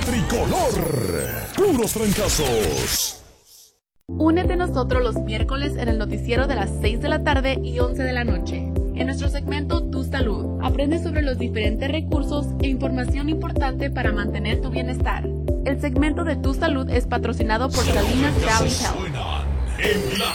tricolor. Puros trancazos. Únete a nosotros los miércoles en el noticiero de las 6 de la tarde y 11 de la noche. En nuestro segmento Tu Salud, aprende sobre los diferentes recursos e información importante para mantener tu bienestar. El segmento de Tu Salud es patrocinado por Salinas Valley Health.